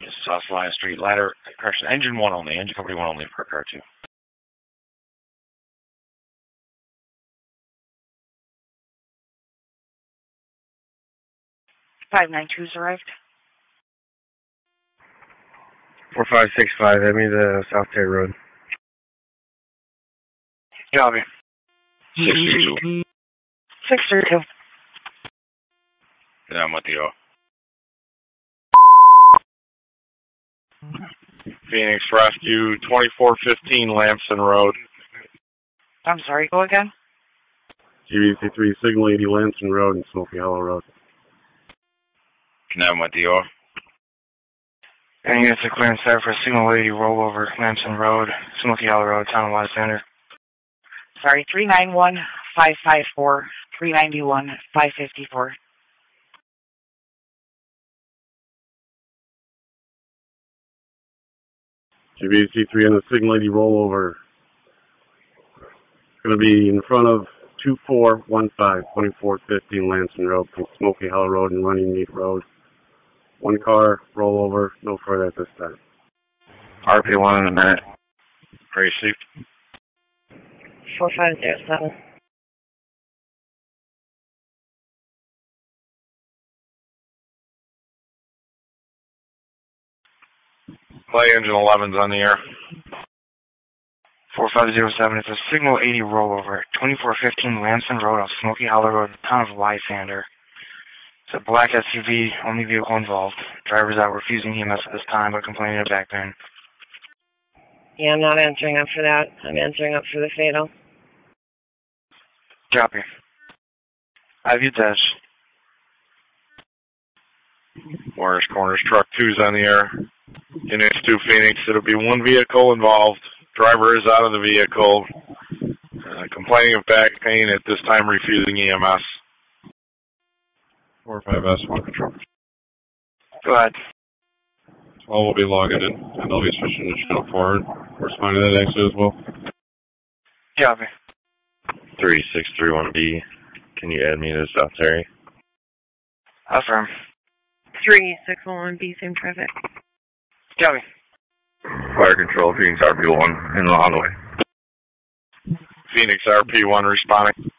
South Lyon Street, ladder, correction, engine 1 only, engine company 1 only, per car 2. 592's arrived. 4565, head me to South Terry Road. Copy. 632. 632. Yeah, I'm with you. Phoenix Rescue, 2415 Lamson Road. I'm sorry, go again? GBC3, Signal 80 Lamson Road and Smoky Hollow Road. Can I have my DO? And units are clearance there for Signal 80 rollover, Lamson Road, Smoky Hollow Road, Town of Lysander. Sorry, 391-554, 391-554. GBC3 on the Signal 80 rollover. It's going to be in front of 2415, 2415 Lamson Road from Smoky Hollow Road and Running Meat Road. 1 car, rollover, no further at this time. RP1 in a minute. Received. 4507. Play engine 11's on the air. 4507, it's a Signal 80 rollover, 2415 Lamson Road off Smoky Hollow Road, Town of Lysander. It's a black SUV, only vehicle involved. Driver's out refusing EMS at this time, but complaining of back pain. Yeah, I'm not answering up for that. I'm answering up for the fatal. Copy. I view dash. Warner's Corners, truck 2's on the air. Units 2 Phoenix, it'll be 1 vehicle involved. Driver is out of the vehicle. Complaining of back pain, at this time refusing EMS. 45S1 control. Go ahead. 12 will be logged in, and I'll be switching to channel forward. Responding to that exit as well. Copy. 3631B, can you add me to South Terry? Affirm. 3611B, same traffic. Copy. Fire control, Phoenix RP1 in the on the way. Phoenix RP1 responding.